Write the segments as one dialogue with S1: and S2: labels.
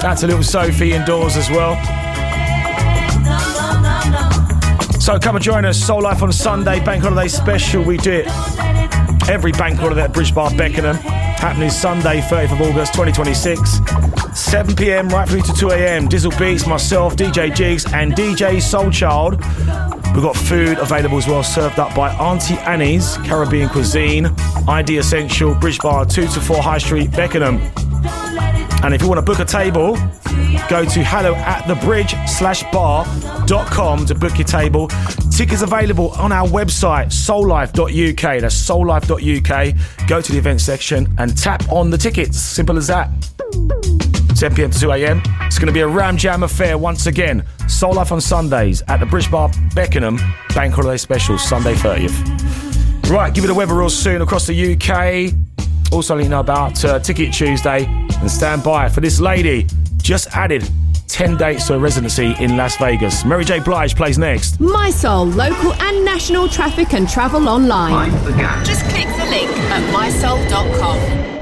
S1: That's a little Sophie indoors as well. So come and join us, Soul Life on Sunday, Bank Holiday Special. We do it every Bank Holiday at Bridge Bar, Beckenham. Happening Sunday, 30th of August 2026. 7 p.m. right through to 2 a.m. Dizzle Beats, myself, DJ Jigs and DJ Soulchild. We've got food available as well, served up by Auntie Annie's Caribbean Cuisine, ID Essential, Bridge Bar, 2 to 4 High Street, Beckenham. And if you want to book a table, go to hello@thebridge/bar.com to book your table. Tickets available on our website, soullife.uk. That's soullife.uk. Go to the event section and tap on the tickets. Simple as that. 10 p.m. to 2 a.m. It's going to be a Ram Jam affair once again. Soul Life on Sundays at the Bridge Bar, Beckenham. Bank Holiday Special, Sunday 30th. Right, give it a weather real soon across the UK. Also let you know about Ticket Tuesday. And stand by for this lady. Just added 10 dates to a residency in Las Vegas. Mary J. Blige plays next.
S2: My Soul, local and national traffic and travel online. Just click the link at mysoul.com.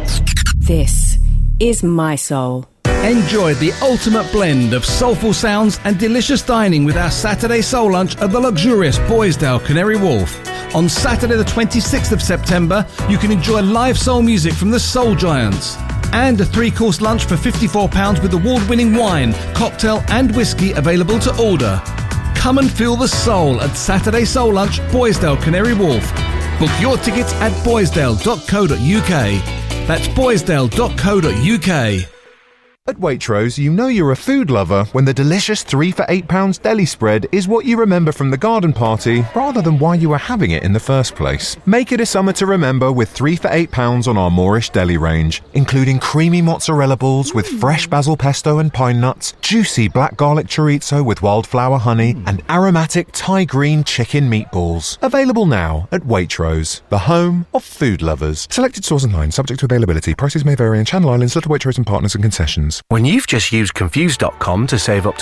S2: This is My Soul.
S3: Enjoy the ultimate blend of soulful sounds and delicious dining with our Saturday Soul Lunch at the luxurious Boisdale Canary Wharf. On Saturday the 26th of September, you can enjoy live soul music from the Soul Giants. And a 3-course lunch for £54 with award-winning wine, cocktail and whiskey available to order. Come and feel the soul at Saturday Soul Lunch, Boisdale Canary Wharf. Book your tickets at boisdale.co.uk. That's boisdale.co.uk.
S4: At Waitrose, you know you're a food lover when the delicious 3 for £8 deli spread is what you remember from the garden party rather than why you were having it in the first place. Make it a summer to remember with 3 for £8 on our Moorish deli range, including creamy mozzarella balls with fresh basil pesto and pine nuts, juicy black garlic chorizo with wildflower honey, and aromatic Thai green chicken meatballs. Available now at Waitrose, the home of food lovers. Selected stores and lines subject to availability. Prices may vary in Channel Islands, Little Waitrose and partners and concessions.
S5: When you've just used Confused.com to save up to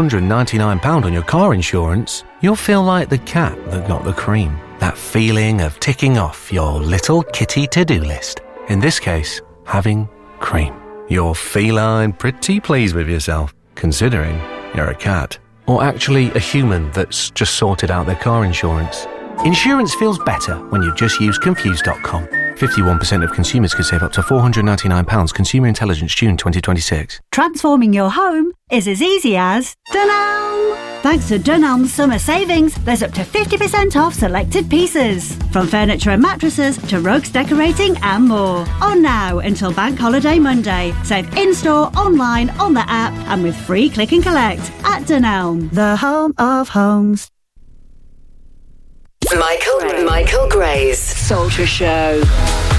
S5: £499 on your car insurance, you'll feel like the cat that got the cream. That feeling of ticking off your little kitty to-do list. In this case, having cream. You're feline pretty pleased with yourself, considering you're a cat. Or actually a human that's just sorted out their car insurance. Insurance feels better when you just use Confused.com. 51% of consumers could save up to £499. Consumer Intelligence, June 2026.
S6: Transforming your home is as easy as Dunelm. Thanks to Dunelm's summer savings, there's up to 50% off selected pieces. From furniture and mattresses to rugs, decorating and more. On now until Bank Holiday Monday. Save in-store, online, on the app and with free click and collect at Dunelm, the home of homes.
S2: Michael Gray's Soultra Show.